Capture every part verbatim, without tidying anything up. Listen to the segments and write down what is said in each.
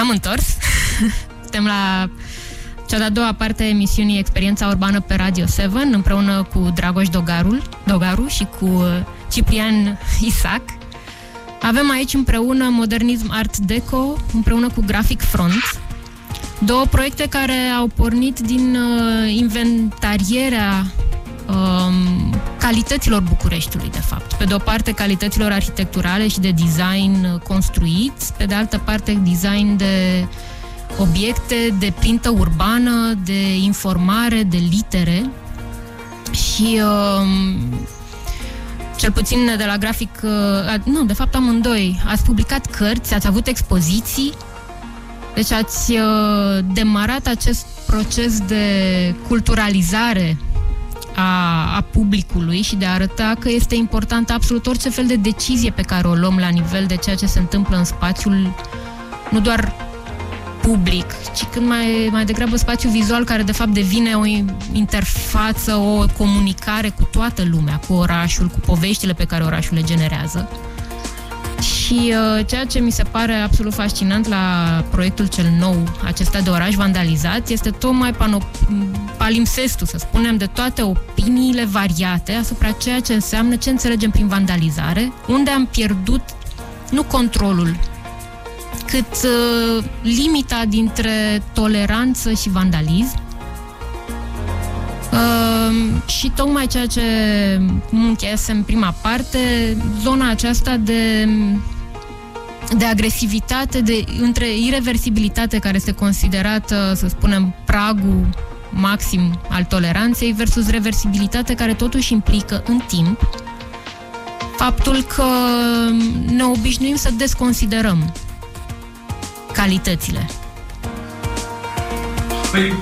Ne-am întors. Suntem la cea de-a doua parte a emisiunii Experiența Urbană pe Radio șapte, împreună cu Dragoș Dogarul, Dogaru și cu Ciprian Isac. Avem aici împreună Modernism Art Deco, împreună cu Graphic Front. Două proiecte care au pornit din uh, inventarierea um, calităților Bucureștiului, de fapt. Pe de o parte, calităților arhitecturale și de design construit, pe de altă parte, design de obiecte, de printă urbană, de informare, de litere. Și um, cel puțin de la Grafic, uh, nu, de fapt amândoi, ați publicat cărți, ați avut expoziții. Deci ați uh, demarat acest proces de culturalizare a, a publicului și de a arăta că este important absolut orice fel de decizie pe care o luăm la nivel de ceea ce se întâmplă în spațiul, nu doar public, ci cât mai, mai degrabă spațiu vizual, care de fapt devine o interfață, o comunicare cu toată lumea, cu orașul, cu poveștile pe care orașul le generează. Și uh, ceea ce mi se pare absolut fascinant la proiectul cel nou, acesta de oraș vandalizat, este tocmai palimpsestul, să spunem, de toate opiniile variate asupra ceea ce înseamnă, ce înțelegem prin vandalizare, unde am pierdut nu controlul, cât uh, limita dintre toleranță și vandalism. Uh, și tocmai ceea ce încheiasem prima parte, zona aceasta de, de agresivitate, de, între ireversibilitate, care este considerată, să spunem, pragul maxim al toleranței, versus reversibilitate, care totuși implică în timp faptul că ne obișnuim să desconsiderăm calitățile. Păi,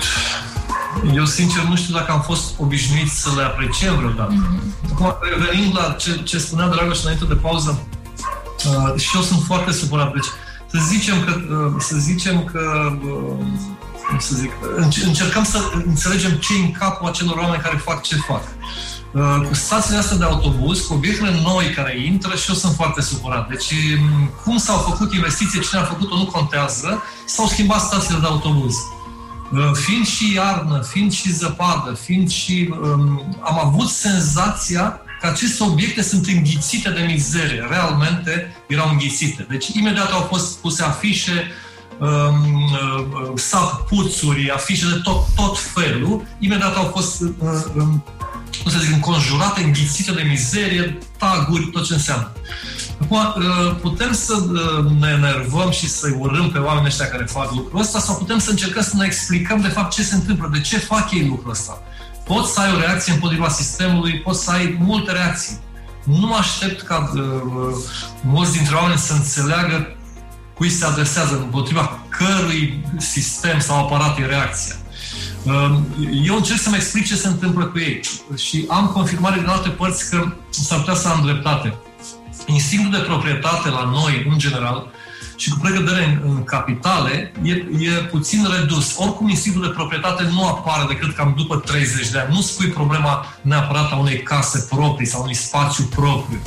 eu, sincer, nu știu dacă am fost obișnuit să le apreciem vreodată. Mm-hmm. Acum, revenind la ce, ce spunea Dragoș înainte de pauză, uh, și eu sunt foarte supărat. Deci, să zicem că, uh, să zicem că uh, să zic, încercăm să înțelegem ce în capul acelor oameni care fac ce fac. Uh, cu stațiile astea de autobuz, cu obiectele noi care intră, și eu sunt foarte supărat. Deci, cum s-au făcut investiții, cine a făcut-o nu contează, s-au schimbat stațiile de autobuz. Fiind și iarnă, fiind și zăpadă, fiind și... Um, am avut senzația că aceste obiecte sunt înghițite de mizerie. Realmente erau înghițite. Deci imediat au fost puse afișe, um, uh, sap-puțuri, afișe de tot, tot felul. Imediat au fost, uh, um, cum să zic, înconjurate, înghițite de mizerie, taguri, tot ce înseamnă. Acum, putem să ne enervăm și să-i urâm pe oamenii ăștia care fac lucrul ăsta, sau putem să încercăm să ne explicăm de fapt ce se întâmplă, de ce fac ei lucrul ăsta. Poți să ai o reacție împotriva sistemului, poți să ai multe reacții. Nu mă aștept ca uh, mulți dintre oameni să înțeleagă cui se adresează, împotriva cărui sistem sau aparat e reacția. Uh, eu încerc să-mi explic ce se întâmplă cu ei și am confirmare din alte părți că s-ar putea să am dreptate. Instinctul de proprietate la noi, în general, și cu precădere în, în capitale, e, e puțin redus. Oricum, instinctul de proprietate nu apare decât cam după treizeci de ani. Nu spui problema neapărat a unei case proprii sau unui spațiu propriu.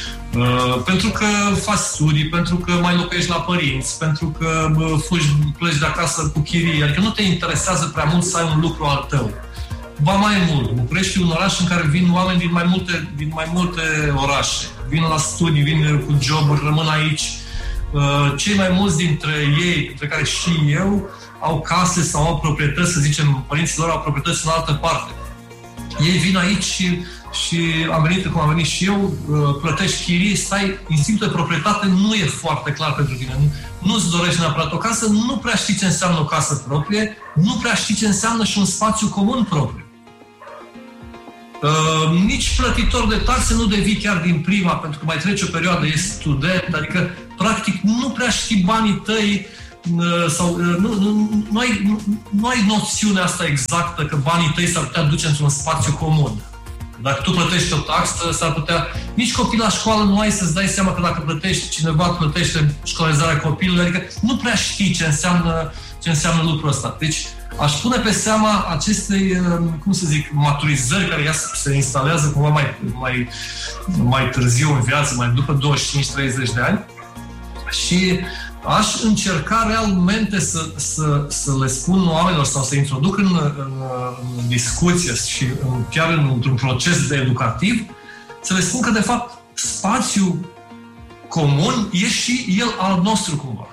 Uh, pentru că faci studii, pentru că mai locuiești la părinți, pentru că uh, fugi, pleci de acasă cu chirii, adică nu te interesează prea mult să ai un lucru al tău. Ba mai mult, București e un oraș în care vin oameni din mai multe, din mai multe orașe. Vin la studii, vin cu joburi, rămân aici. Cei mai mulți dintre ei, dintre care și eu, au case sau au proprietăți, să zicem, părinții lor au proprietăți în altă parte. Ei vin aici și, și am venit, cum am venit și eu, plătești chirii, stai, instinctul de proprietate nu e foarte clar pentru tine. Nu-ți dorești neapărat o casă, nu prea știi ce înseamnă o casă proprie, nu prea știi ce înseamnă și un spațiu comun propriu. Uh, nici plătitor de taxe nu devii chiar din prima, pentru că mai trece o perioadă, ești student, adică practic nu prea știi banii tăi uh, sau uh, nu, nu, nu, ai, nu, nu ai noțiunea asta exactă că banii tăi s-ar putea duce într-un spațiu comun. Dacă tu plătești o taxă, s-ar putea... Nici copil la școală nu ai să-ți dai seama că dacă plătești, cineva plătește școlarizarea copilului, adică nu prea știi ce înseamnă, ce înseamnă lucrul ăsta. Deci aș pune pe seama acestei, cum să zic, maturizări care ea se instalează cumva mai, mai, mai târziu în viață, mai după douăzeci și cinci treizeci de ani, Și aș încerca realmente să, să, să le spun oamenilor sau să introduc în, în, în discuție și în, chiar în, într-un proces de educativ, să le spun că, de fapt, spațiul comun e și el al nostru cumva.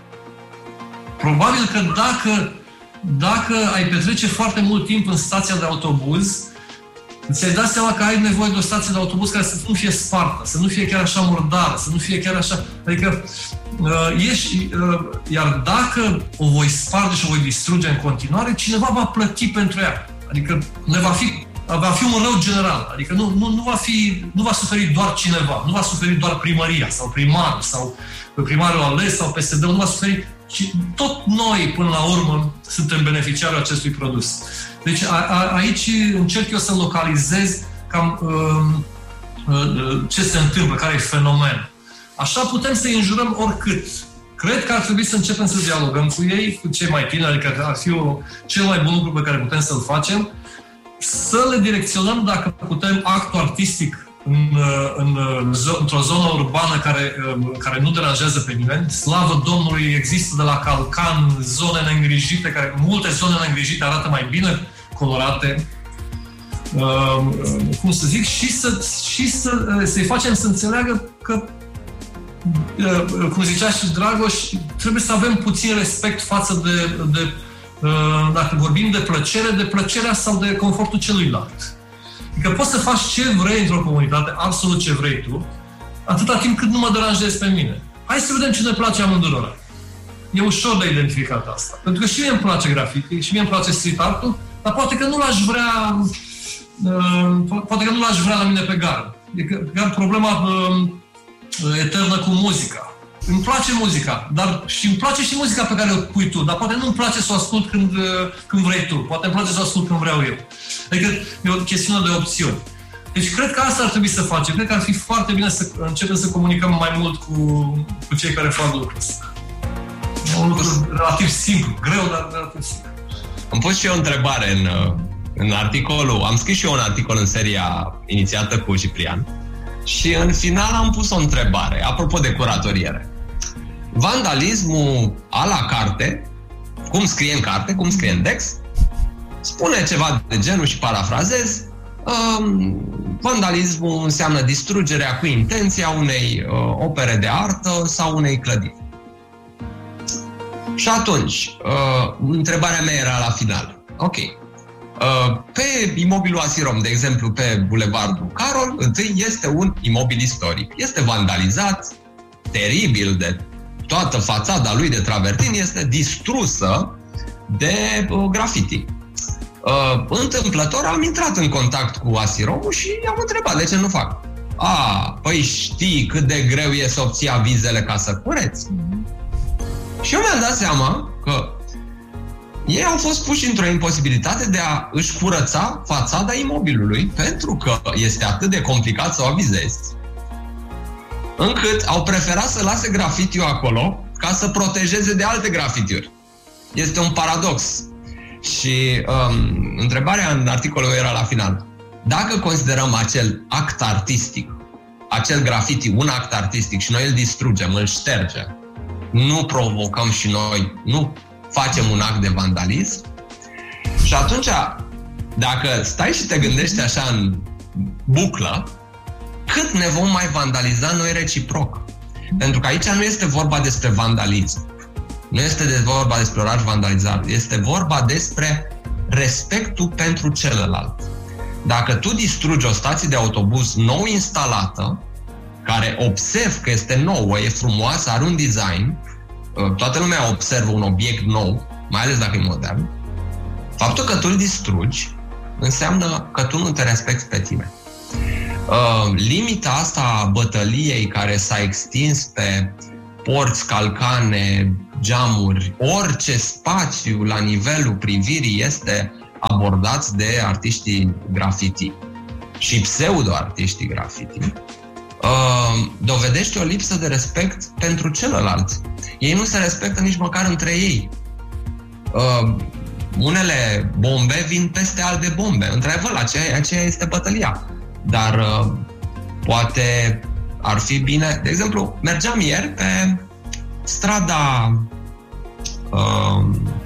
Probabil că dacă, dacă ai petrece foarte mult timp în stația de autobuz, ți-ai dat seama că ai nevoie de o stație de autobuz care să nu fie spartă, să nu fie chiar așa murdară, să nu fie chiar așa... Adică, uh, ești, uh, iar dacă o voi sparge și o voi distruge în continuare, cineva va plăti pentru ea. Adică ne va fi, va fi un rău general. Adică nu, nu, nu, va fi, nu va suferi doar cineva, nu va suferi doar primăria sau primarul sau primarul ales sau P S D-ul, nu va suferi, ci tot noi, până la urmă, suntem beneficiarii acestui produs. Deci a, a, aici încerc eu să localizez cam uh, uh, ce se întâmplă, care e fenomen. Așa putem să-i înjurăm oricât. Cred că ar trebui să începem să dialogăm cu ei, cu cei mai tineri, adică ar fi o, cel mai bun lucru pe care putem să-l facem, să le direcționăm, dacă putem, actul artistic în, în, într-o zonă urbană care, care nu deranjează pe nimeni. Slavă Domnului, există de la Calcan zone neîngrijite, care, multe zone neîngrijite arată mai bine colorate, uh, cum să zic, și, să, și să, să-i facem să înțeleagă că, uh, cum zicea și Dragoș, trebuie să avem puțin respect față de, de uh, dacă vorbim de plăcere, de plăcerea sau de confortul celuilalt. Adică poți să faci ce vrei într-o comunitate, absolut ce vrei tu, atâta timp cât nu mă deranjezi pe mine. Hai să vedem ce ne place amândurora. E ușor de identificat asta. Pentru că și mie îmi place graffiti, și mie îmi place street art-ul, dar poate că nu l-aș vrea uh, poate că nu l-aș vrea la mine pe gard. E chiar problema uh, eternă cu muzica. Îmi place muzica, dar și îmi place și muzica pe care o pui tu, dar poate nu îmi place să o ascult când, uh, când vrei tu. Poate îmi place să o ascult când vreau eu. Adică e o chestiune de opțiuni. Deci cred că asta ar trebui să facem. Cred că ar fi foarte bine să începem să comunicăm mai mult cu, cu cei care fac lucrul ăsta. Un lucru relativ simplu, greu, dar relativ simplu. Am pus și eu o întrebare în, în articolul, am scris și eu un articol în seria inițiată cu Ciprian și în final am pus o întrebare, apropo de curatoriere. Vandalismul a la carte, cum scrie în carte, cum scrie în text, spune ceva de genul, și parafrazez, um, vandalismul înseamnă distrugerea cu intenția unei uh, opere de artă sau unei clădiri. Și atunci, uh, întrebarea mea era la final. Ok. Uh, pe imobilul Asirom, de exemplu, pe Bulevardul Carol, întâi este un imobil istoric. Este vandalizat, teribil, de toată fațada lui de travertin este distrusă de uh, graffiti. Uh, întâmplător am intrat în contact cu Asiromul și i-am întrebat de ce nu fac. A, păi știi cât de greu e să obții avizele ca să cureți? Și eu mi-am dat seama că ei au fost puși într-o imposibilitate de a își curăța fațada imobilului, pentru că este atât de complicat să o avizezi, încât au preferat să lase grafitiul acolo ca să protejeze de alte grafitiuri. Este un paradox. Și um, întrebarea în articolul era la final. Dacă considerăm acel act artistic, acel grafiti un act artistic și noi îl distrugem, îl ștergem, nu provocăm și noi, nu facem un act de vandalism? Și atunci, dacă stai și te gândești așa în buclă, cât ne vom mai vandaliza noi reciproc? Pentru că aici nu este vorba despre vandalism. Nu este de vorba despre oraș vandalizat. Este vorba despre respectul pentru celălalt. Dacă tu distrugi o stație de autobuz nou instalată, care observ că este nouă, e frumoasă, are un design, toată lumea observă un obiect nou, mai ales dacă e modern, faptul că tu îl distrugi înseamnă că tu nu te respecti pe tine. Uh, limita asta a bătăliei care s-a extins pe porți, calcane, geamuri, orice spațiu la nivelul privirii este abordat de artiștii graffiti și pseudo-artiștii graffiti, uh, dovedește o lipsă de respect pentru celălalt. Ei nu se respectă nici măcar între ei. Uh, unele bombe vin peste alte bombe. Într-adevăr, aceea, aceea este bătălia. Dar uh, poate ar fi bine... De exemplu, mergeam ieri pe strada uh,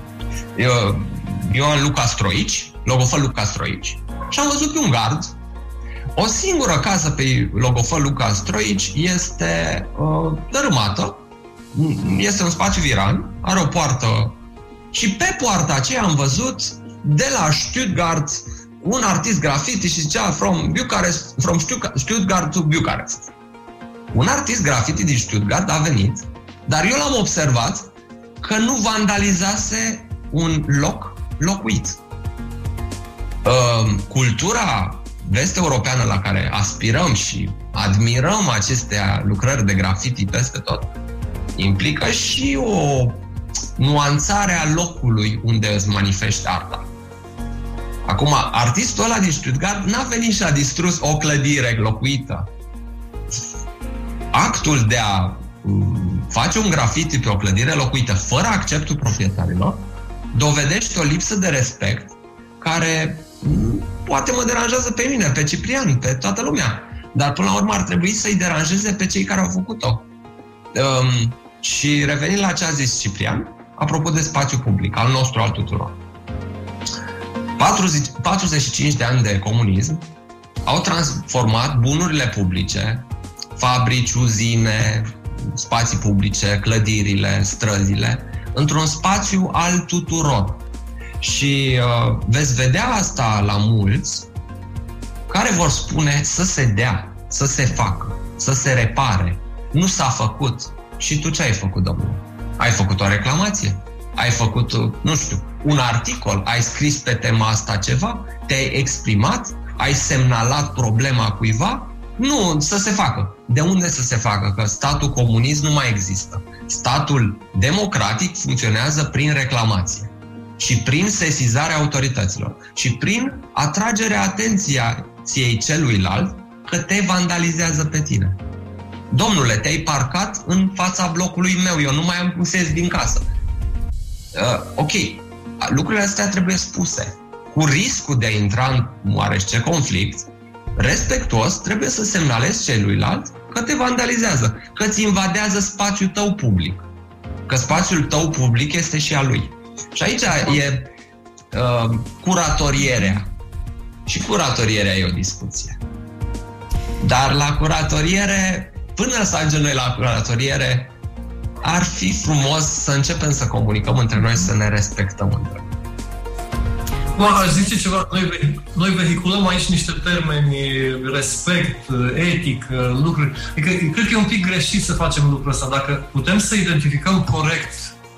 Ioan Luca Stroici, logofăl Luca Stroici, și am văzut pe un gard. O singură casă pe logofăl Luca Stroici este uh, dărâmată, este un spațiu viran, are o poartă și pe poarta aceea am văzut de la Stuttgart un artist graffiti și zicea from Bucharest, from Stuttgart to Bucharest. Un artist graffiti din Stuttgart a venit, dar eu l-am observat că nu vandalizase un loc locuit. Uh, cultura vest-europeană la care aspirăm și admirăm aceste lucrări de graffiti peste tot implică și o nuanțare a locului unde îți manifesti arta. Acum, artistul ăla din Stuttgart n-a venit și a distrus o clădire locuită. Actul de a face un graffiti pe o clădire locuită fără acceptul proprietarilor dovedește o lipsă de respect care poate mă deranjează pe mine, pe Ciprian, pe toată lumea. Dar până la urmă ar trebui să-i deranjeze pe cei care au făcut-o. Um, și revenind la ce a zis Ciprian, apropo de spațiu public, al nostru, al tuturor. patruzeci, patruzeci și cinci de ani de comunism au transformat bunurile publice, fabrici, uzine, spații publice, clădirile, străzile, într-un spațiu al tuturor. Și uh, veți vedea asta la mulți care vor spune să se dea, să se facă, să se repare. Nu s-a făcut. Și tu ce ai făcut, domnule? Ai făcut o reclamație? Ai făcut, nu știu, un articol? Ai scris pe tema asta ceva? Te-ai exprimat? Ai semnalat problema cuiva? Nu, să se facă. De unde să se facă? Că statul comunist nu mai există. Statul democratic funcționează prin reclamație și prin sesizarea autorităților și prin atragerea atenției celuilalt că te vandalizează pe tine. Domnule, te-ai parcat în fața blocului meu, eu nu mai am cum să ies din casă. Uh, ok, lucrurile astea trebuie spuse. Cu riscul de a intra în oarește conflict, respectuos, trebuie să semnalezi celuilalt că te vandalizează, că îți invadează spațiul tău public. Că spațiul tău public este și al lui. Și aici e uh, curatorierea. Și curatorierea e o discuție. Dar la curatoriere, până să ajungem noi la curatoriere, ar fi frumos să începem să comunicăm între noi, să ne respectăm între noi. Bă, aș zice ceva, noi, noi vehiculăm aici niște termeni, respect, etic, lucruri. Adică, cred că e un pic greșit să facem lucrul ăsta. Dacă putem să identificăm corect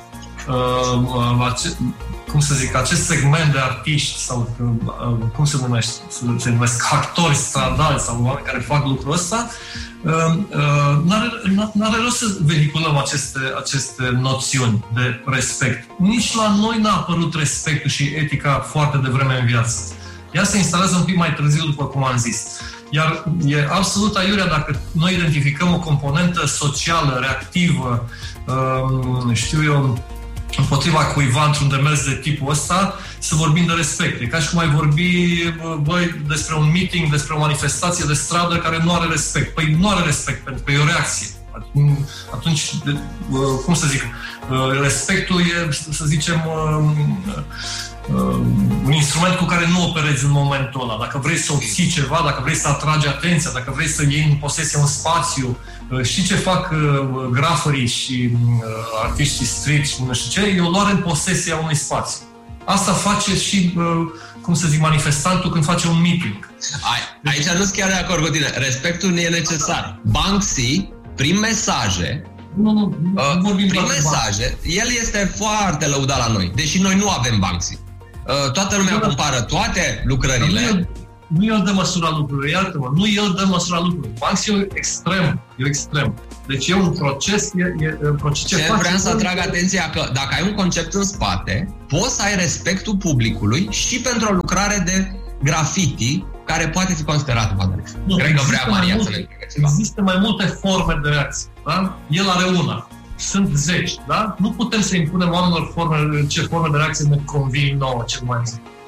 uh, ace- cum să zic, acest segment de artiști sau uh, cum se numește, se numesc actori stradali sau oameni care fac lucrul ăsta, uh, uh, n-are, n-are rost să vehiculăm aceste, aceste noțiuni de respect. Nici la noi n-a apărut respectul și etica foarte devreme în viață. Ea se instalează un pic mai târziu, după cum am zis. Iar e absolut aiurea dacă noi identificăm o componentă socială, reactivă, uh, știu eu, împotriva cuiva într-un demers de tipul ăsta, să vorbim de respect. E ca și cum ai vorbi, băi, despre un meeting, despre o manifestație de stradă care nu are respect. Păi nu are respect, pentru că e o reacție. Atunci, cum să zic, respectul e, să zicem, un instrument cu care nu operezi în momentul ăla. Dacă vrei să obții ceva, dacă vrei să atragi atenția, dacă vrei să iei în posesie un spațiu, știi ce fac grafării și artiștii street și nu știu ce? E o luare în posesie a unui spațiu. Asta face și, cum să zic, manifestantul când face un meeting. A, aici nu sunt chiar de acord cu tine. Respectul nu e necesar. Banksy, prin mesaje, nu, nu, uh, nu prin mesaje, el este foarte lăudat la noi, deși noi nu avem Banksy. Uh, toată lumea compară toate lucrările. Nu el dă măsura lucrurilor, iartă-mă, nu el dă măsura lucrurilor. Banksy e extrem, e extrem. Deci e un proces, e, e un proces ce face. Vreau să atrag atenția că dacă ai un concept în spate, poți să ai respectul publicului și pentru o lucrare de graffiti care poate fi considerată vandalism. Cred că vrea Maria să ne ceva. Există mai multe forme de reacție, da? El are una. Sunt zeci, da? Nu putem să impunem oamenilor forme, ce forme de reacție ne convin nouă cel mai mult.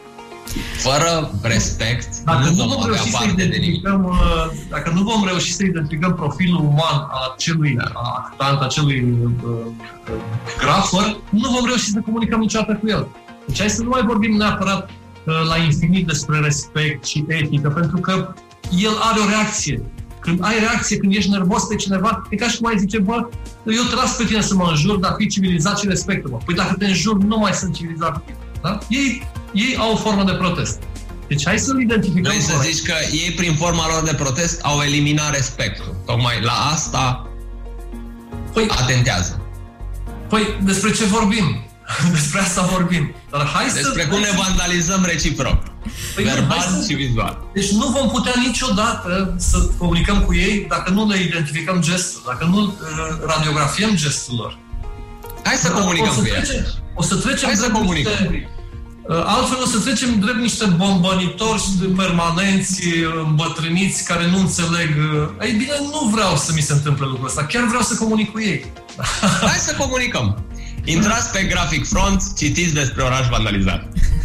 Fără respect, dacă nu, nu vom vom avea reuși să parte de nimic. Dacă nu vom reuși să identificăm profilul uman al acelui actant, acelui uh, grafer, nu vom reuși să comunicăm niciodată cu el. Deci hai să nu mai vorbim neapărat uh, la infinit despre respect și etică, pentru că el are o reacție. Când ai reacție, când ești nervos pe cineva, e ca și cum ai zice, bă, eu te las pe tine să mă înjur, dar fii civilizat și respectă-mă. Păi dacă te înjur, nu mai sunt civilizat cu tine. Da? Ei, ei au o formă de protest. Deci hai să-l identificăm. Vrei să zici că ei, prin forma lor de protest, au eliminat respectul. Tocmai la asta păi, atentează. Păi, despre ce vorbim? Despre asta vorbim. Dar hai despre să... cum ne vandalizăm reciproc. Păi verbal să... și vizual. Deci nu vom putea niciodată să comunicăm cu ei dacă nu le identificăm gestul, dacă nu uh, radiografiem gestul lor. Hai să da, comunicăm cu ei. O să trecem Hai să comunicăm. Niște, uh, altfel o să trecem drept niște bombănitori permanenți, îmbătrâniți, care nu înțeleg. Uh, ei bine, nu vreau să mi se întâmple lucrul ăsta. Chiar vreau să comunic cu ei. Hai să comunicăm. Intrați pe Graphic Front, citiți despre oraș vandalizat.